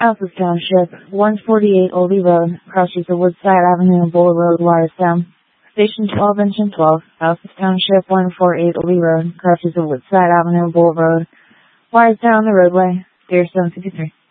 Alpha Township, 148 Oldie Road, crosses the Woodside Avenue, Bull Road, Warristown. Station 12, Engine 12, Alpha Township, 148 Oldie Road, crosses the Woodside Avenue, Bull Road, Warristown, the roadway, Deerstone 53.